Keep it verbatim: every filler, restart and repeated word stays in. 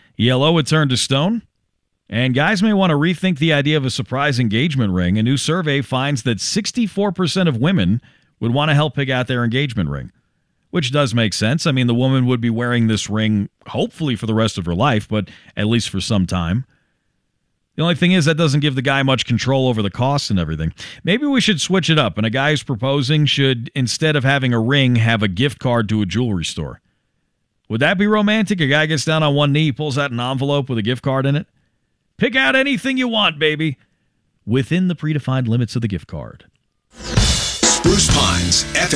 Yellow would turn to stone. And guys may want to rethink the idea of a surprise engagement ring. A new survey finds that sixty-four percent of women would want to help pick out their engagement ring, which does make sense. I mean, the woman would be wearing this ring hopefully for the rest of her life, but at least for some time. The only thing is that doesn't give the guy much control over the costs and everything. Maybe we should switch it up, and a guy who's proposing should, instead of having a ring, have a gift card to a jewelry store. Would that be romantic? A guy gets down on one knee, pulls out an envelope with a gift card in it. Pick out anything you want, baby, within the predefined limits of the gift card. Spruce Pines F M.